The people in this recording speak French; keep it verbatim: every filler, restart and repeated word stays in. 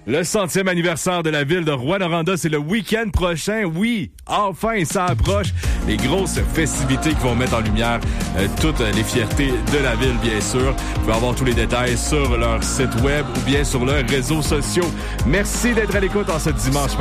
Le centième anniversaire de la ville de Rouyn-Noranda, c'est le week-end prochain. Oui, enfin, ça approche. Les grosses festivités qui vont mettre en lumière euh, toutes les fiertés de la ville, bien sûr. Vous pouvez avoir tous les détails sur leur site web ou bien sur leurs réseaux sociaux. Merci d'être à l'écoute en ce dimanche.